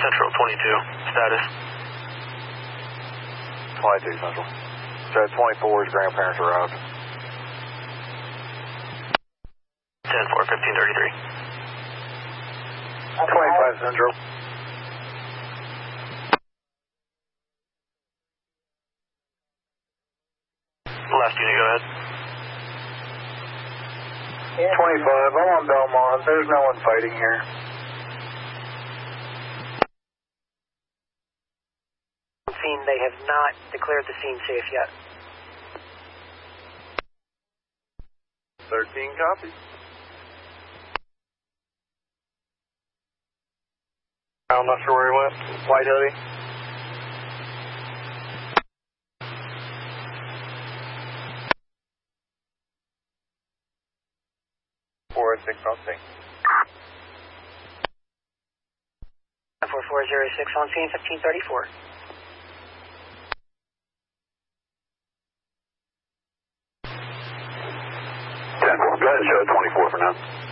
Central 22, status. 22 Central. So 24's grandparents arrived. 10-4, 1533. 25 Central. Last unit, go ahead. 25, I'm on Belmont. There's no one fighting here. Scene, they have not declared the scene safe yet. 13 copies. I'm not sure where he went. White hoodie. Four 6 on scene. 4406 on scene, 1534. Go ahead and show 24 for now.